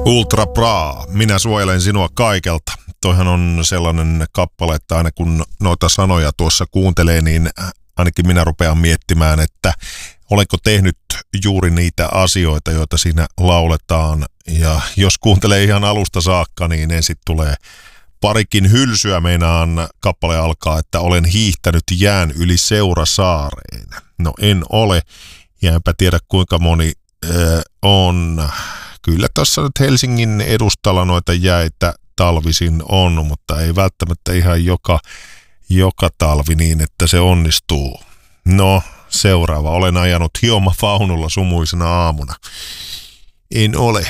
Ultra Bra, minä suojelen sinua kaikelta. Toihan on sellainen kappale, että aina kun noita sanoja tuossa kuuntelee, niin ainakin minä rupean miettimään, että olenko tehnyt juuri niitä asioita, joita siinä lauletaan. Ja jos kuuntelee ihan alusta saakka, niin ensin tulee parikin hylsyä. Meinaan kappale alkaa, että olen hiihtänyt jään yli Seurasaareen. No en ole, ja enpä tiedä kuinka moni on. Kyllä tuossa nyt Helsingin edustalla noita jäitä talvisin on, mutta ei välttämättä ihan joka talvi niin, että se onnistuu. No, seuraava. Olen ajanut hiomavaunulla sumuisena aamuna. En ole.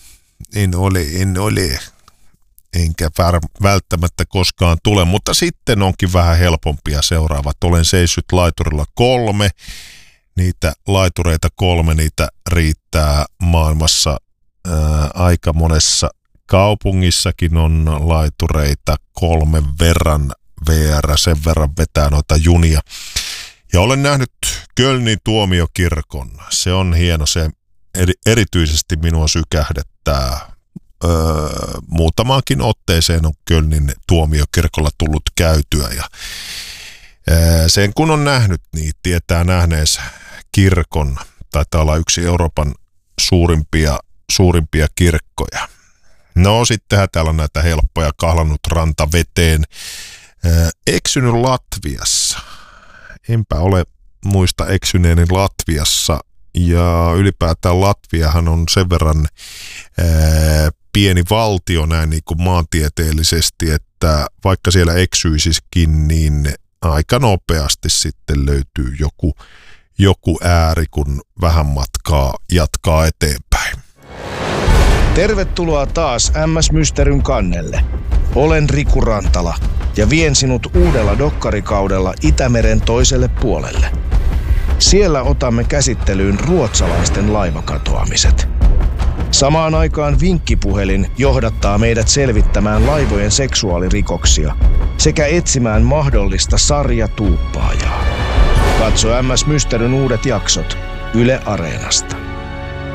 Enkä välttämättä koskaan tule, mutta sitten onkin vähän helpompia seuraavat. Olen seissyt laiturilla 3. Niitä laitureita 3, niitä riittää maailmassa. Aika monessa kaupungissakin on laitureita 3 verran. VR sen verran vetää noita junia. Ja olen nähnyt Kölnin tuomiokirkon. Se on hieno, se erityisesti minua sykähdettää. Muutamaankin otteeseen on Kölnin tuomiokirkolla tullut käytyä. Ja sen kun on nähnyt, niin tietää nähneensä kirkon. Taitaa olla yksi Euroopan suurimpia kirkkoja. No sittenhän täällä on näitä helppoja, kahlannut rantaveteen. Eksynyt Latviassa. Enpä ole muista eksyneeni Latviassa. Ja ylipäätään Latviahan on sen verran pieni valtio näin niin kuin maantieteellisesti, että vaikka siellä eksyisisikin, niin aika nopeasti sitten löytyy joku ääri, kun vähän matkaa jatkaa eteenpäin. Tervetuloa taas MS Mysteryn kannelle. Olen Riku Rantala ja vien sinut uudella dokkarikaudella Itämeren toiselle puolelle. Siellä otamme käsittelyyn ruotsalaisten laivakatoamiset. Samaan aikaan vinkkipuhelin johdattaa meidät selvittämään laivojen seksuaalirikoksia sekä etsimään mahdollista sarjatuuppaajaa. Katso MS Mysteryn uudet jaksot Yle Areenasta.